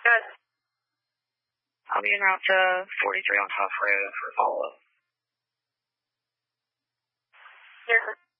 Good. I'll be en route to 43 on Huff Road for follow-up. Here.